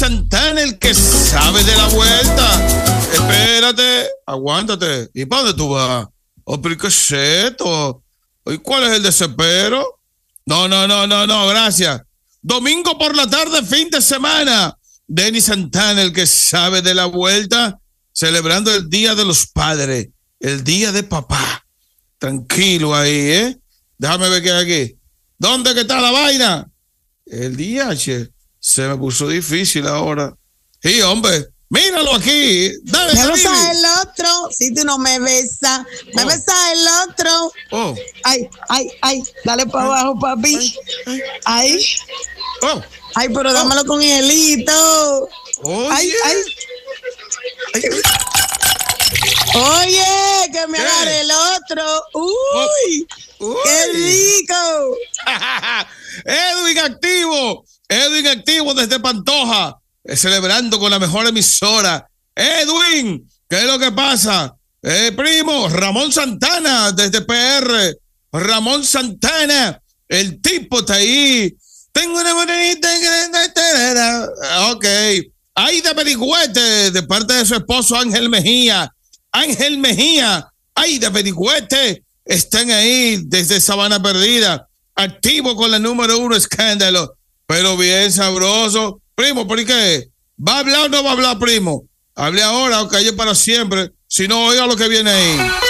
Santana, el que sabe de la vuelta. Espérate, aguántate. ¿Y para dónde tú vas? Oh, pero ¿qué es esto? ¿Y cuál es el desespero? No, gracias. Domingo por la tarde, fin de semana. Denis Santana, el que sabe de la vuelta, celebrando el Día de los Padres, el Día de Papá. Tranquilo ahí, ¿eh? Déjame ver qué hay aquí. ¿Dónde que está la vaina? El DH se me puso difícil ahora. Sí, hombre, míralo aquí. Dale, me besa el otro. Si tú no me besas, me besa el otro. Oh. Ay. Dale para abajo, papi. Ay. Oh. Ay, pero dámelo con hielito. Oye. Ay. Oye, que me agarre el otro. Uy. ¡Qué rico! Edwin activo desde Pantoja, celebrando con la mejor emisora. Edwin, ¿qué es lo que pasa? Primo, Ramón Santana desde PR. Ramón Santana, el tipo está ahí. Tengo una morenita. Ok. Aida Perigüete, de parte de su esposo Ángel Mejía. Aida Perigüete. Están ahí desde Sabana Perdida, activo con la número 1 Escándalo, pero bien sabroso. Primo, ¿por qué? ¿Va a hablar o no va a hablar, primo? Hable ahora o calle para siempre, si no, oiga lo que viene ahí.